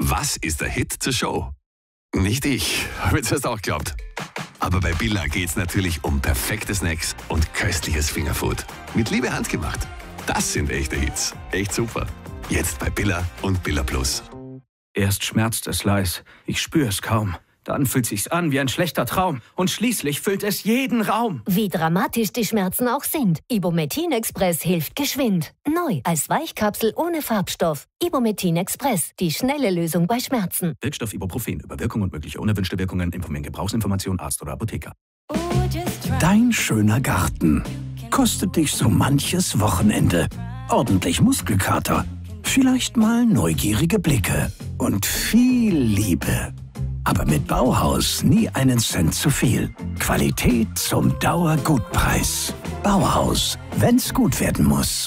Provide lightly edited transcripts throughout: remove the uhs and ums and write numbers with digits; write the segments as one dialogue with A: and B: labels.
A: Was ist der Hit zur Show? Nicht ich, habe jetzt erst auch geglaubt. Aber bei Billa geht's natürlich um perfekte Snacks und köstliches Fingerfood. Mit Liebe handgemacht. Das sind echte Hits. Echt super. Jetzt bei Billa und Billa Plus.
B: Erst schmerzt es leis, ich spüre es kaum. Dann fühlt sich's an wie ein schlechter Traum. Und schließlich füllt es jeden Raum.
C: Wie dramatisch die Schmerzen auch sind. Ibumetin Express hilft geschwind. Neu als Weichkapsel ohne Farbstoff. Ibumetin Express, die schnelle Lösung bei Schmerzen.
B: Wirkstoff Ibuprofen. Über Wirkung und mögliche unerwünschte Wirkungen informieren Gebrauchsinformation Arzt oder Apotheker.
D: Dein schöner Garten kostet dich so manches Wochenende. Ordentlich Muskelkater. Vielleicht mal neugierige Blicke und viel Liebe. Aber mit Bauhaus nie einen Cent zu viel. Qualität zum Dauergutpreis. Bauhaus, wenn's gut werden muss.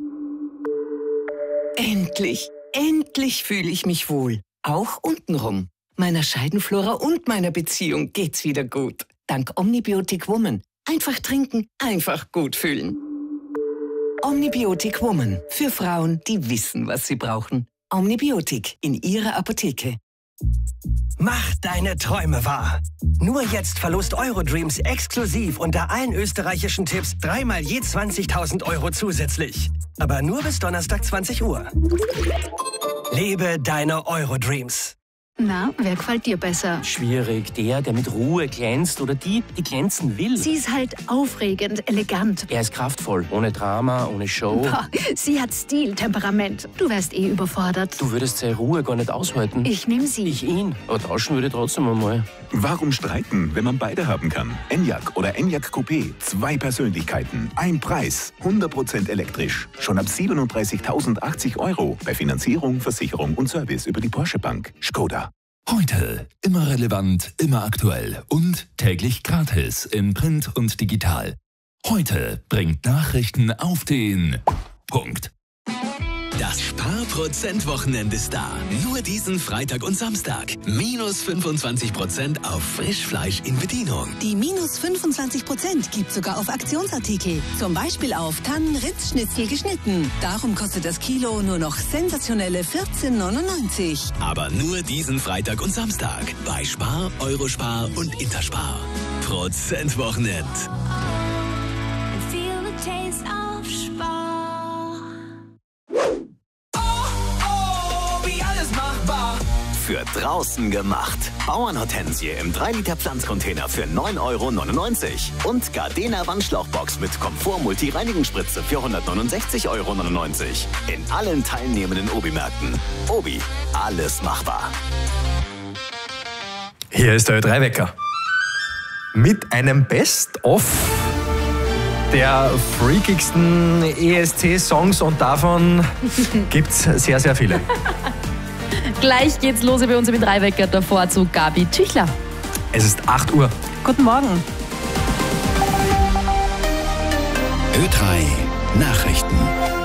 E: Endlich fühle ich mich wohl. Auch untenrum. Meiner Scheidenflora und meiner Beziehung geht's wieder gut. Dank Omnibiotic Woman. Einfach trinken, einfach gut fühlen. Omnibiotic Woman. Für Frauen, die wissen, was sie brauchen. Omnibiotic in ihrer Apotheke.
F: Mach deine Träume wahr. Nur jetzt Verlust Eurodreams exklusiv unter allen österreichischen Tipps 3-mal je 20.000 Euro zusätzlich. Aber nur bis Donnerstag 20 Uhr. Lebe deine Eurodreams.
G: Na, wer gefällt dir besser?
H: Schwierig. Der mit Ruhe glänzt oder die glänzen will.
G: Sie ist halt aufregend, elegant.
H: Er ist kraftvoll, ohne Drama, ohne Show.
G: Boah, sie hat Stil, Temperament. Du wärst eh überfordert.
H: Du würdest seine Ruhe gar nicht aushalten.
G: Ich nehme sie.
H: Ich ihn. Aber tauschen würde trotzdem einmal.
A: Warum streiten, wenn man beide haben kann? Enyaq oder Enyaq Coupé. 2 Persönlichkeiten, ein Preis. 100% elektrisch. Schon ab 37.080 Euro. Bei Finanzierung, Versicherung und Service über die Porsche Bank. Skoda.
I: Heute immer relevant, immer aktuell und täglich gratis in Print und digital. Heute bringt Nachrichten auf den Punkt.
J: Das Sparprozent-Wochenende ist da. Nur diesen Freitag und Samstag. Minus 25% auf Frischfleisch in Bedienung.
K: Die minus 25% gibt sogar auf Aktionsartikel. Zum Beispiel auf Tannen-Ritz-Schnitzel geschnitten. Darum kostet das Kilo nur noch sensationelle 14,99.
J: Aber nur diesen Freitag und Samstag. Bei Spar, Eurospar und Interspar. Prozent-Wochenend.
L: Für draußen gemacht. Bauernhortensie im 3-Liter Pflanzcontainer für 9,99 €. Und Gardena Wandschlauchbox mit Komfort-Multi-Reinigungsspritze für 169,99 € In allen teilnehmenden Obi-Märkten. Obi, alles machbar.
M: Hier ist der Ö3-Wecker. Mit einem Best-of der freakigsten ESC-Songs und davon gibt's sehr, sehr viele.
N: Gleich geht's los bei uns im Ö3-Wecker, davor zu Gabi Tüchler.
M: Es ist 8 Uhr.
N: Guten Morgen.
J: Ö3 Nachrichten.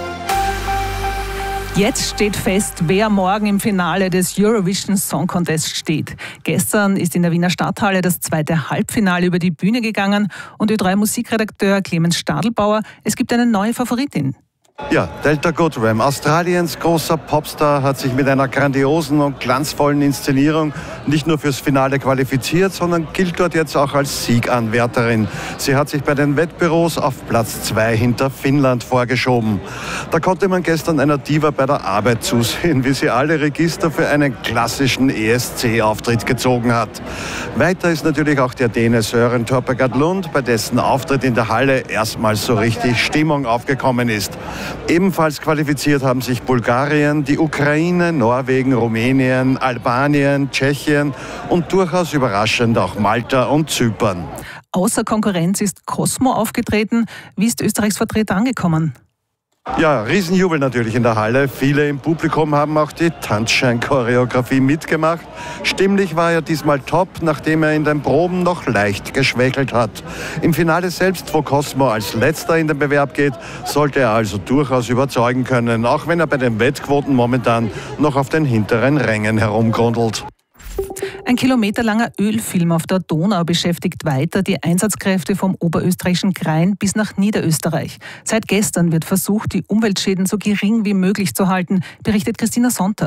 O: Jetzt steht fest, wer morgen im Finale des Eurovision Song Contest steht. Gestern ist in der Wiener Stadthalle das 2. Halbfinale über die Bühne gegangen und Ö3-Musikredakteur Clemens Stadelbauer, es gibt eine neue Favoritin.
P: Ja, Delta Goodrem, Australiens großer Popstar, hat sich mit einer grandiosen und glanzvollen Inszenierung nicht nur fürs Finale qualifiziert, sondern gilt dort jetzt auch als Sieganwärterin. Sie hat sich bei den Wettbüros auf Platz 2 hinter Finnland vorgeschoben. Da konnte man gestern einer Diva bei der Arbeit zusehen, wie sie alle Register für einen klassischen ESC-Auftritt gezogen hat. Weiter ist natürlich auch der Däne Søren Torpegaard Lund, bei dessen Auftritt in der Halle erstmals so richtig Stimmung aufgekommen ist. Ebenfalls qualifiziert haben sich Bulgarien, die Ukraine, Norwegen, Rumänien, Albanien, Tschechien und durchaus überraschend auch Malta und Zypern.
O: Außer Konkurrenz ist Cosmo aufgetreten. Wie ist Österreichs Vertreter angekommen?
P: Ja, Riesenjubel natürlich in der Halle. Viele im Publikum haben auch die Tanzschein-Choreografie mitgemacht. Stimmlich war er diesmal top, nachdem er in den Proben noch leicht geschwächelt hat. Im Finale selbst, wo Cosmo als Letzter in den Bewerb geht, sollte er also durchaus überzeugen können, auch wenn er bei den Wettquoten momentan noch auf den hinteren Rängen herumgrundelt.
O: Ein kilometerlanger Ölfilm auf der Donau beschäftigt weiter die Einsatzkräfte vom oberösterreichischen Krain bis nach Niederösterreich. Seit gestern wird versucht, die Umweltschäden so gering wie möglich zu halten, berichtet Christina Sonntag.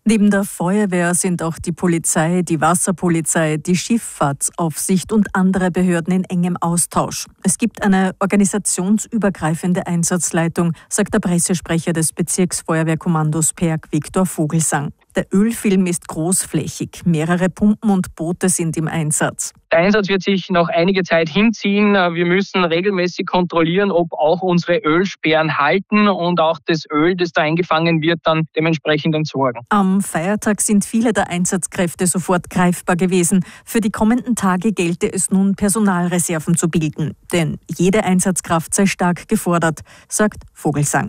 Q: Neben der Feuerwehr sind auch die Polizei, die Wasserpolizei, die Schifffahrtsaufsicht und andere Behörden in engem Austausch. Es gibt eine organisationsübergreifende Einsatzleitung, sagt der Pressesprecher des Bezirksfeuerwehrkommandos PEAG Viktor Vogelsang. Der Ölfilm ist großflächig. Mehrere Pumpen und Boote sind im Einsatz.
R: Der Einsatz wird sich noch einige Zeit hinziehen. Wir müssen regelmäßig kontrollieren, ob auch unsere Ölsperren halten und auch das Öl, das da eingefangen wird, dann dementsprechend entsorgen.
Q: Am Feiertag sind viele der Einsatzkräfte sofort greifbar gewesen. Für die kommenden Tage gelte es nun, Personalreserven zu bilden. Denn jede Einsatzkraft sei stark gefordert, sagt Vogelsang.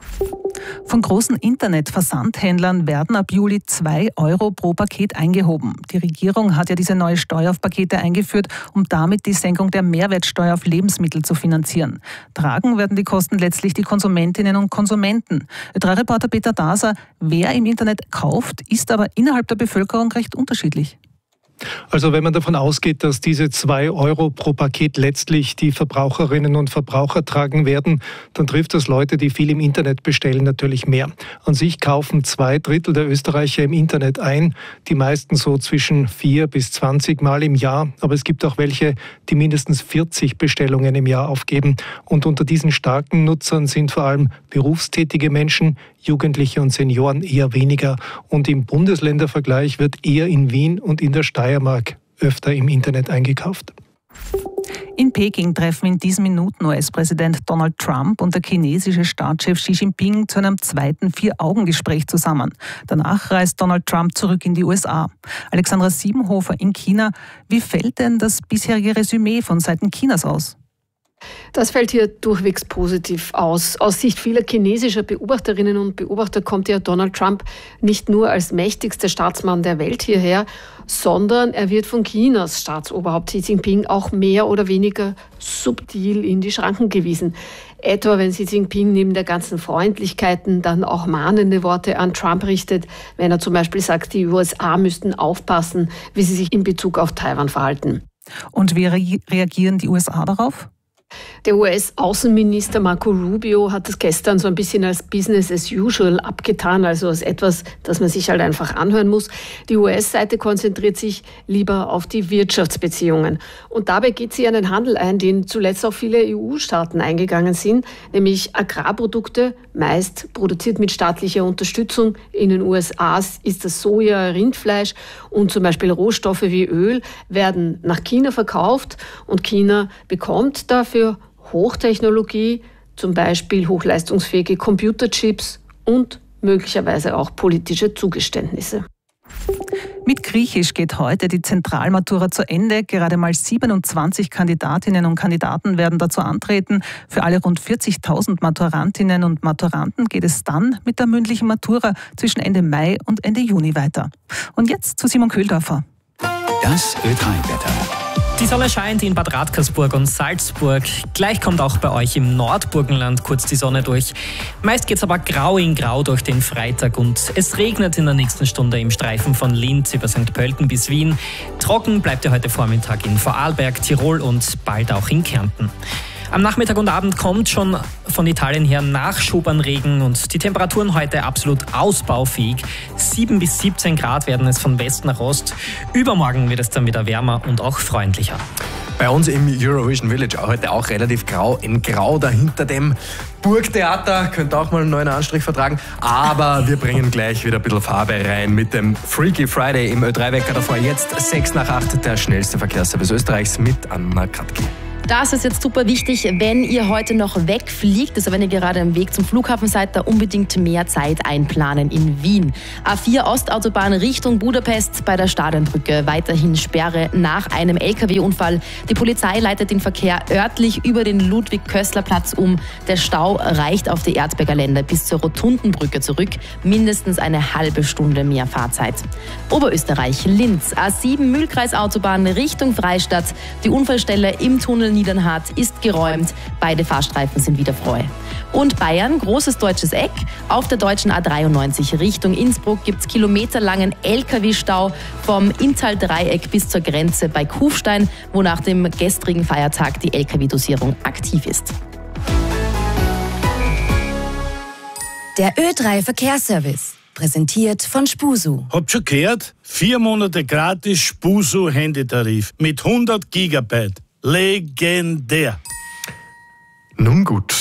O: Von großen Internetversandhändlern werden ab Juli 2 Euro pro Paket eingehoben. Die Regierung hat ja diese neue Steuer auf Pakete eingeführt, um damit die Senkung der Mehrwertsteuer auf Lebensmittel zu finanzieren. Tragen werden die Kosten letztlich die Konsumentinnen und Konsumenten. Ö3-Reporter Peter Daser, wer im Internet kauft, ist aber innerhalb der Bevölkerung recht unterschiedlich.
S: Also wenn man davon ausgeht, dass diese 2 Euro pro Paket letztlich die Verbraucherinnen und Verbraucher tragen werden, dann trifft das Leute, die viel im Internet bestellen, natürlich mehr. An sich kaufen 2/3 der Österreicher im Internet ein, die meisten so zwischen 4 bis 20 Mal im Jahr. Aber es gibt auch welche, die mindestens 40 Bestellungen im Jahr aufgeben. Und unter diesen starken Nutzern sind vor allem berufstätige Menschen, Jugendliche und Senioren eher weniger. Und im Bundesländervergleich wird eher in Wien und in der Steiermark öfter im Internet eingekauft.
O: In Peking treffen in diesen Minuten US-Präsident Donald Trump und der chinesische Staatschef Xi Jinping zu einem zweiten 4-Augen-Gespräch zusammen. Danach reist Donald Trump zurück in die USA. Alexandra Siebenhofer in China. Wie fällt denn das bisherige Resümee von Seiten Chinas aus?
T: Das fällt hier durchwegs positiv aus. Aus Sicht vieler chinesischer Beobachterinnen und Beobachter kommt ja Donald Trump nicht nur als mächtigster Staatsmann der Welt hierher, sondern er wird von Chinas Staatsoberhaupt Xi Jinping auch mehr oder weniger subtil in die Schranken gewiesen. Etwa wenn Xi Jinping neben der ganzen Freundlichkeiten dann auch mahnende Worte an Trump richtet, wenn er zum Beispiel sagt, die USA müssten aufpassen, wie sie sich in Bezug auf Taiwan verhalten.
O: Und wie reagieren die USA darauf?
T: Der US-Außenminister Marco Rubio hat es gestern so ein bisschen als Business as usual abgetan, also als etwas, das man sich halt einfach anhören muss. Die US-Seite konzentriert sich lieber auf die Wirtschaftsbeziehungen. Und dabei geht sie einen Handel ein, den zuletzt auch viele EU-Staaten eingegangen sind, nämlich Agrarprodukte, meist produziert mit staatlicher Unterstützung. In den USA ist das Soja, Rindfleisch und zum Beispiel Rohstoffe wie Öl werden nach China verkauft und China bekommt dafür Hochtechnologie, zum Beispiel hochleistungsfähige Computerchips und möglicherweise auch politische Zugeständnisse.
O: Mit Griechisch geht heute die Zentralmatura zu Ende. Gerade mal 27 Kandidatinnen und Kandidaten werden dazu antreten. Für alle rund 40.000 Maturantinnen und Maturanten geht es dann mit der mündlichen Matura zwischen Ende Mai und Ende Juni weiter. Und jetzt zu Simon Köhldorfer.
J: Das Ö3-Wetter.
U: Die Sonne scheint in Bad Radkersburg und Salzburg. Gleich kommt auch bei euch im Nordburgenland kurz die Sonne durch. Meist geht's aber grau in grau durch den Freitag und es regnet in der nächsten Stunde im Streifen von Linz über St. Pölten bis Wien. Trocken bleibt ja heute Vormittag in Vorarlberg, Tirol und bald auch in Kärnten. Am Nachmittag und Abend kommt schon von Italien her Nachschub an Regen und die Temperaturen heute absolut ausbaufähig. 7 bis 17 Grad werden es von West nach Ost. Übermorgen wird es dann wieder wärmer und auch freundlicher.
M: Bei uns im Eurovision Village heute auch relativ grau. In Grau dahinter dem Burgtheater. Könnte auch mal einen neuen Anstrich vertragen. Aber wir bringen gleich wieder ein bisschen Farbe rein mit dem Freaky Friday im Ö3-Wecker. Davor jetzt 6 nach 8, der schnellste Verkehrsservice Österreichs mit Anna Kratki.
N: Das ist jetzt super wichtig, wenn ihr heute noch wegfliegt, also wenn ihr gerade am Weg zum Flughafen seid, da unbedingt mehr Zeit einplanen in Wien. A4 Ostautobahn Richtung Budapest bei der Stadionbrücke. Weiterhin Sperre nach einem LKW-Unfall. Die Polizei leitet den Verkehr örtlich über den Ludwig-Köstler-Platz um. Der Stau reicht auf die Erzberger Länder bis zur Rotundenbrücke zurück. Mindestens eine halbe Stunde mehr Fahrzeit. Oberösterreich, Linz, A7 Mühlkreisautobahn Richtung Freistadt. Die Unfallstelle im Tunnel Niedernhart ist geräumt. Beide Fahrstreifen sind wieder frei. Und Bayern, großes deutsches Eck. Auf der deutschen A93 Richtung Innsbruck gibt es kilometerlangen LKW-Stau vom Inntal-Dreieck bis zur Grenze bei Kufstein, wo nach dem gestrigen Feiertag die LKW-Dosierung aktiv ist.
V: Der Ö3 Verkehrsservice.
C: präsentiert von Spusu.
V: Habt schon gehört? 4 Monate gratis Spusu-Handytarif mit 100 Gigabyte. Legendär.
M: Nun gut,